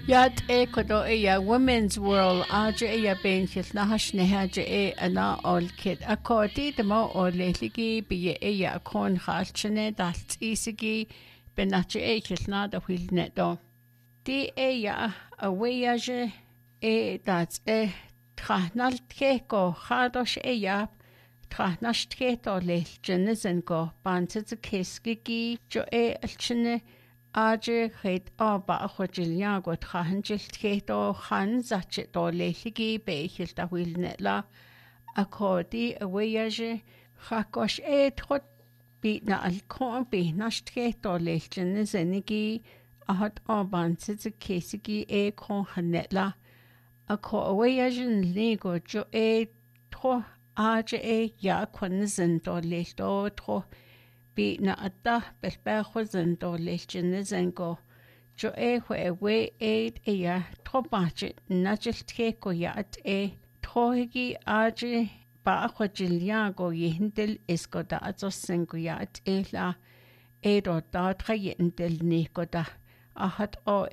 Yat kodo Women's World aja ben nahash nehaja ana ol kit akoti demo o leligi biye akon halchene dalt isigi benacha kilna da wilnedo. Di awayaje that's trahnal keko hadosh trahnash keto lelchene go bantet keskigi jo alchene Aje het aba achojilja go trahanjilt keto han zachet o leligi beichil da wilnetla akodi awayaje chakosh trot bitna alkon binasht keto lelchene zenigi ahat aban sitze kesigi kon hanetla ako awayaje ligo jo tro aje ya kon zento lelto tro Bitna atta belberhusen do lechene zengo. Jo hwe trobache najilt keko yat trohigi aje ba achojiljago yindel isko da azosengo yat la do da trayendel niko da ahat o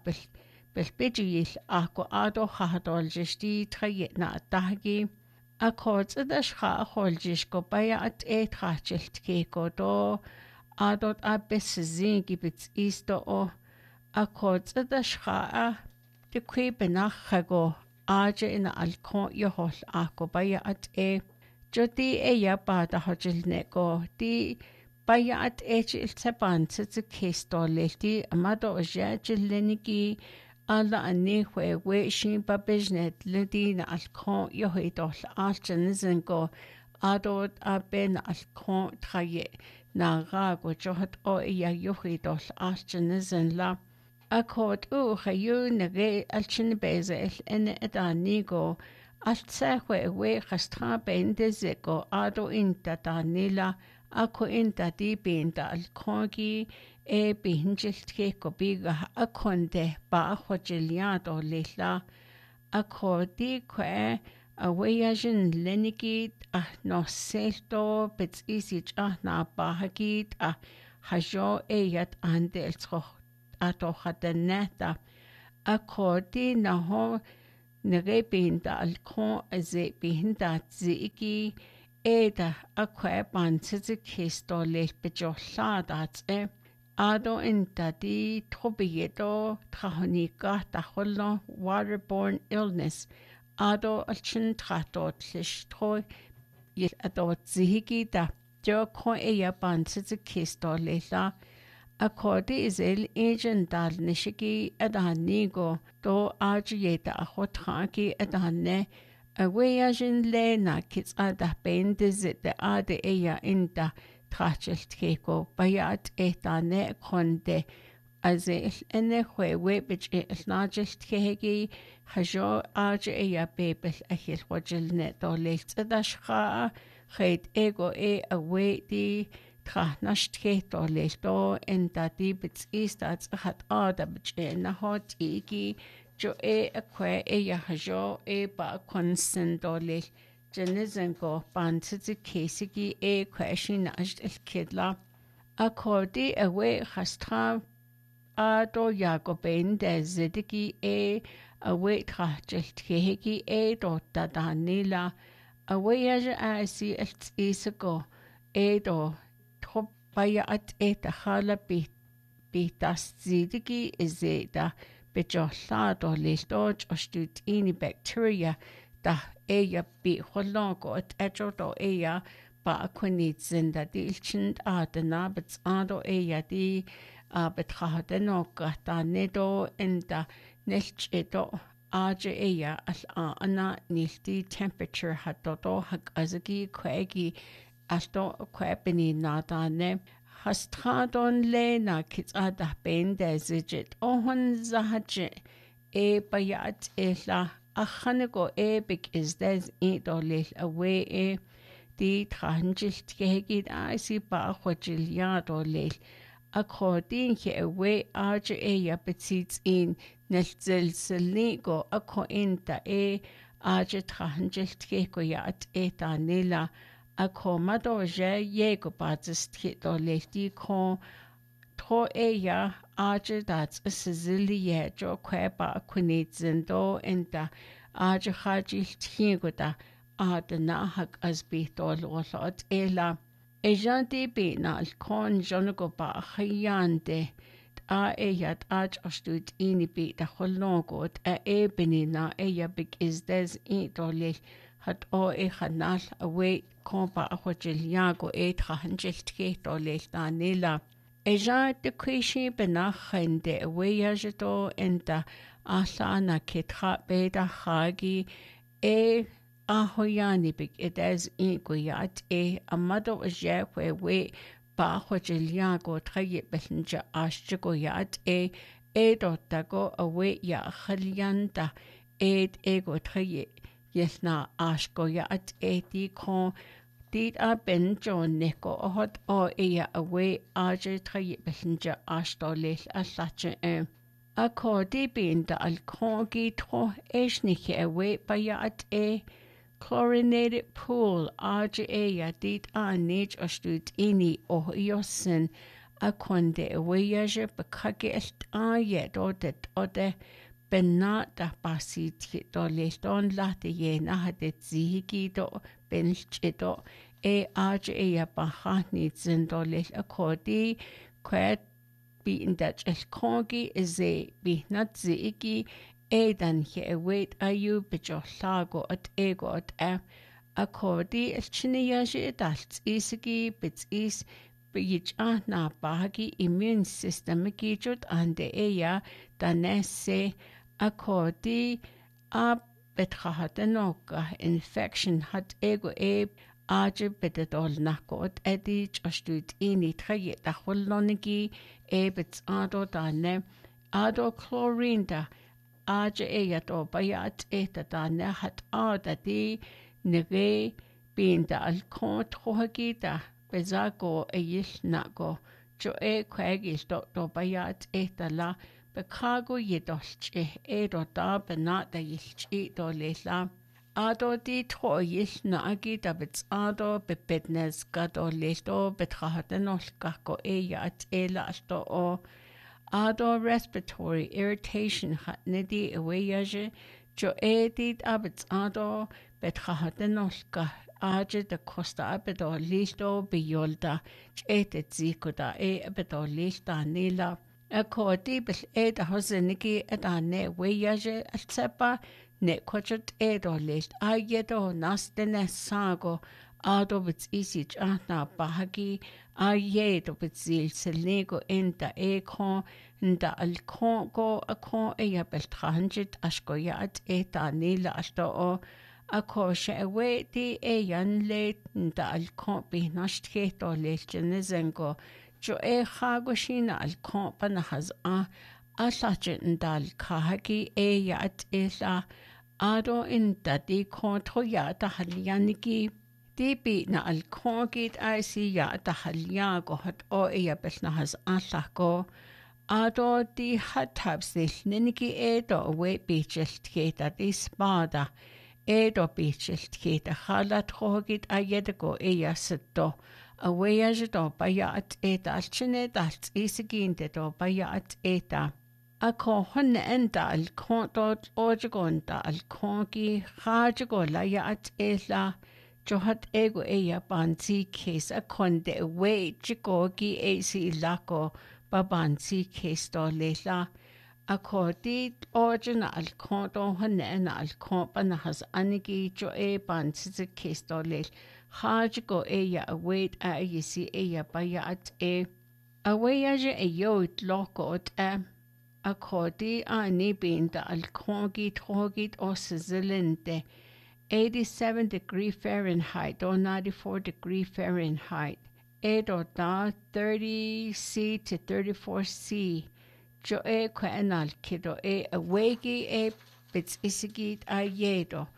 belbijil ako ado hadol jesti trayetna atahgi Akkords scha holjish go baya at trachelt keko do adot zingi bits isto o akkords scha de kwebenach go aje in alkon yohol ako baya at jodi bada hojil neko di baya at il taban tse kesto lelti amado oja jilenigi Alla anni we shin babijnet ledina alkon yohidol alchan go adot aben alkon traye na rago johat o yohidol alchan la akot hayu nege alchin beze en edanigo altse we khastra bende zeko ado inta danila Ako inta di binda alkongi bihinjilt keko biga akonde ba achojiliado lila ako di awayajin lenigid no selto bits isich na bahagid hajo yat ande eltroch atochadeneta ako di naho nere binda alkon ze bihinda zigi Eda ban tze kisto lel bejolladat ado inta di trobiedo trahonika hollo waterborne illness ado alchin tratot lishtro yet adot zihigi da jo ko ban tze kisto lela akodi is agent dal nishigi adanigo do ajyeta ahotraki adane Awayajin lena kits ada bendezit de ade inda trachelt keko bayat ne konde azil ene webich najelt kegi hajo aje bebel ahil wajil ne dolelt adashqa khed ego away di trachnasht keto lelto enda di bits istats hat ada bich na hot igi Jo akwe hajo ba konsendole jenizengo bantzi kesigi question najd el kidla akodi away khastra ado yago ben de zedigi away trachelt kehegi do danila away asi el isago do trop baya at hala das zedigi izeda Bejollado lildoj ostut ini bacteria da bi holongo at ejodo ba aquanit zinda dilchind adana bets ado di betrahadeno gata nedo enda nelchedo aje al ana nilti temperature hatodo hak azagi kwegi alto kwebini nadane Hastradon lena kits ada bende zidget ohon zahaje bayat la achanego big is des dolil away di tranjilt gehegid si ba chojiliado lel akhodin ke away aje betzits in nelzel selnigo akho inta aje tranjilt geko yat danila Ako madoje yego bazist hito lefti kon tro ella aja that's a Sicilia jo kweba kunitzindo enta aja hajil tinguda adana hak asbitol olot ela ejante bena alcon jonago ba hyande a ella aj astut ini be da holnogot a ebeni na ella big is des idole hat o e hanal away kompa ahojiliago e trahanjelt ole danila eja de kwishi benachende awayajeto enta asana kitra beda hagi e ahoyani big it as inquiyat e amado ajekwe we ba ahojiliago traye belinja ashgoyat e dotago away ya khalianta ego traye Yesna ashgoya at eti kon did a ben John Nico hot or ea away aja tray bessenger ashtolil a sacha a cordi being the alcongi tro esnike away by at chlorinated pool aja ea did a nage astut ini o yosin a conde away yaja bakage est a yet or de Benata basit do leston latte yena hadet zigi do benchido age bahani zindo les akodi kwet beaten dat elkongi is be not zigi dan he wait ayu bejo lago at ego at akodi elchiniyaji dalt isigi bits is Bich na bahagi immune system gijut ande eya danese akodi a betrahatenoka infection hat ego aje betedol nakot edi astut ini traye da holonigi bets ado dane ado chlorinda aje eya to bayat eta dane hat adadi nege binda alkon trohagida Bezago nago jo kwegis do bayat la bekago yedolche do da benat da yilchi do lela ado di tro nagi da bets ado bebednes gado leto betrahaten kako yat ela sto o ado respiratory irritation hat nedi awayaje jo did abets ado betrahaten Aja de costa abedo listo biyolda chetet zikoda abedo lista nila akodi bel da hoseniki adane weyaje alsepa ne kochot do list ayedo nastene sago ado bits isi chana bahagi ayedo bitsil selnego enta kon nda alkon go akon bel transit askoyat da nila asto o Akosha away the yan late da alcon be nashtke to zengo jo hagoshina alcon panahaz asachin dal kahaki yat ila ado in da di contro yata halyaniki di be na alcon git I see yata halyago hat o besnahaz asako ado di hat tabs niniki do away beachest keta di spada do beachelt keta hala trogit ayedego yasito awayaj do bayat alchine dalt isiginde do bayat ako honne enda alkontot ojagonda alkongi hajago layat la johat ego bansi case akonde away jigogi AC lako babansi case do lela Akodi origin alkonto hanena alkompa na has anigi jo bansi kisto le hajigo ya await yisi ya bayat awayaje yot lokot akodi ani binda alkongi trogit o sizzlinte 87 Fahrenheit or 94 Fahrenheit or 30 C to 34 C Jo kwenal kido awegi bits isigit yedo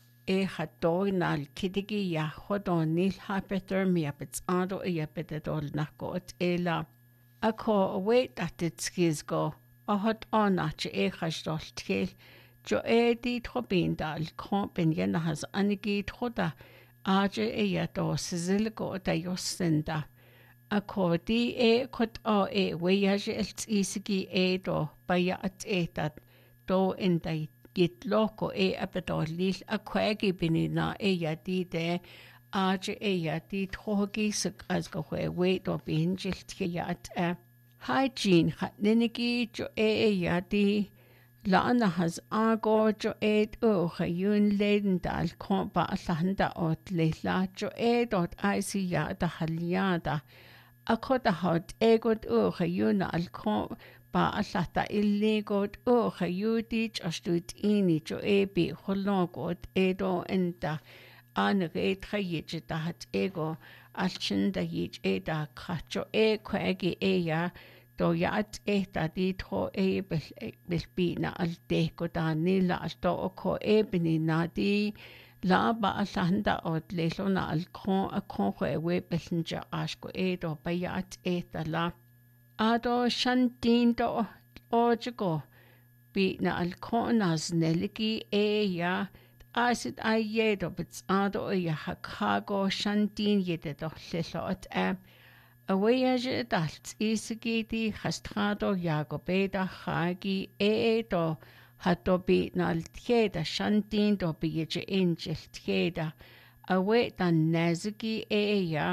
hadonal kidigi ya hodonil hypothermia bits ando betedol nakot ela ako await that it skizgo hot onach hasdol tkil jo di trobindal kompen yena has anigi troda aje do sizilgo da yosenda Akodi e kot o e weyaje els isigi e do baya at e dat do in da git loko e abedolil akwegi binina e yadi de aje e yadi thogi suk as go we do binjil tiyat hygiene hat ninigi jo e yadi Lana has ago jo ed yun leden dal kompa alanda ot leila jo dot isi ya da haliada. Ako da hot egot yun al kompa alata illigot yudich astut ini jo bi hologot edo enda anag trayich da hat ego alchin da yich da kacho kwegi ya do yat da di tro bilbina al deko da nila al do ko bini na di la ba alanda od lelo na al kon a kon we belinja asko do ba yat da la ado shantin do ojigo bi na al kon as neliki ya asid do bits ado ya hakago shantin yede do lelo at Awayaje dalt isigi hastrado Jagobeda hagi do hatobi nal tjeda shantin do bije angel tjeda. Awe dan nazigi ya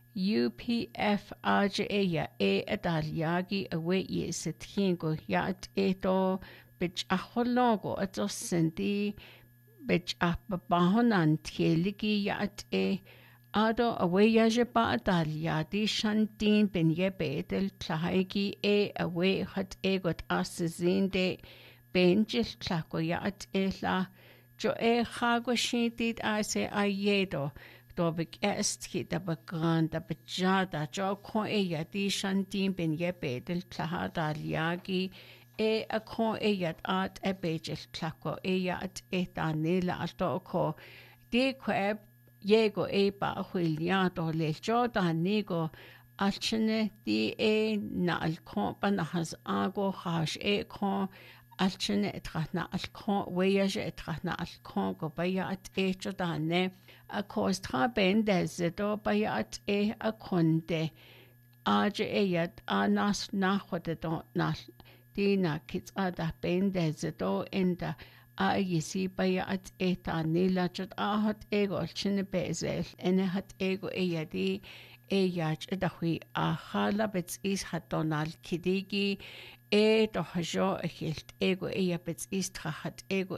UPF aje ya adalyagi awe yesethingo yat do bich ahologo atos sendi bich abahonan tjeligi yat Ado awayaje ba adalyadi shantin ben yebedel tlahaigi awe hat got asizinde benjil tlako yat la jo hago shintid ase ayedo do bik estki da bagran da bejada jo ko yadi shantin ben yebedel tlahadalyagi a ko yat at bejil tlako yat danila alto ko de kweb Yego ba huiliado le joda nigo alchene di na alkompa na has ago hash kon alchene etrachna alkon weyaje etrachna alkon go baya at joda ne a cause tra bende zedo baya at a konde aje yat anas nachode do na dina kits ada bende zedo enda yisi baya at nila jod hat ego chine bezel ene hat ego yadi yach dahui hala bets is hat donal kidigi do hajo hilt ego bets is hat ego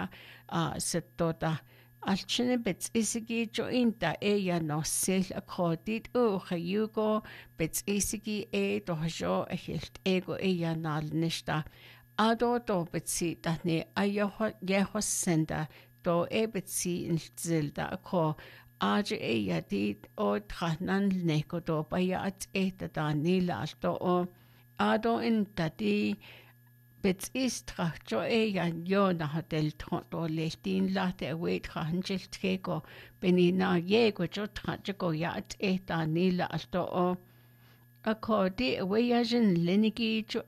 setota alchine bets isigi jo inta no sel akodit hayugo bets isigi do hajo hilt ego nal nishta Ado do betsi dahne yeho senda do betsi in zilda ko aje yadi o tranan neko do baya at da nila do ado in tati bets istra jo yona hadel do lestin late we tranjil trego benina yego jo trago yat da nila do ako di weyajin linigi jo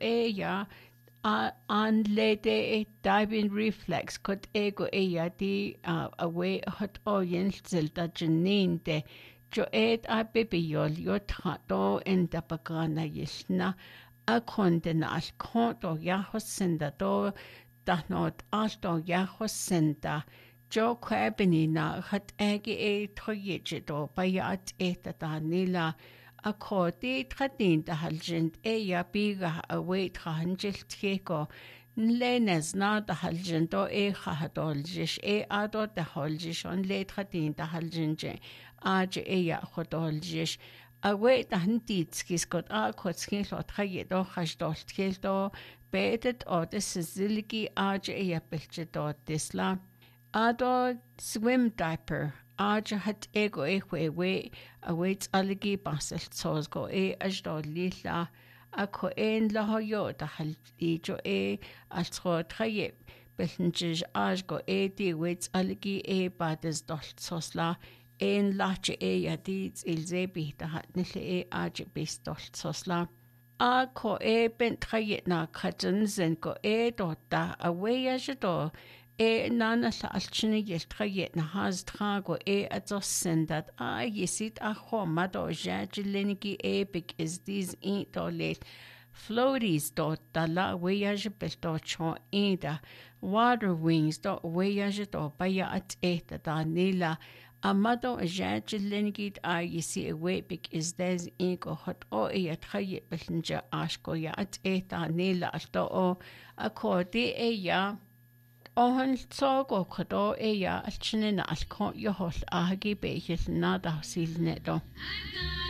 an lede diving reflex kot ego di away hot oyen zilda janinde jo bibiol yo trato en da pagana yishna a konden al konto yahosenda do dahnot alto yahosenda jo kwebinina hat egi troyeje do bayat da nila Ako di tradin da haljint biga away trahanjil tjeko nlenes na da haljint o hadoljish ado da holjish on le tradin da haljinje aje hodoljish away da hantitskis got kotskin lo trayedo hasdol tjeldo betet o de sizilgi aje belchedo disla ado swim diaper Aja hat ego we awaits aligi basel tos go ajdo lila ako la hoyo da hal jo altro traye belnjij go di waits aligi bades dol sosla lache yadits ilzebi da hat nile aja bis dol sosla ako ben traye na kajens go do da away ajdo nana la alchine yeltraye na has trago atossendat yisit homa do jajiliniki big is these to late floaties do la voyage do chon water wings do voyage do baya at da nila amado jajiliniki yisi big is des hot traye belnja ashko ya at nila to akodi ya Ohan tsogo kodo ya alchine na alkon yohol ahagi behil nada silnedo.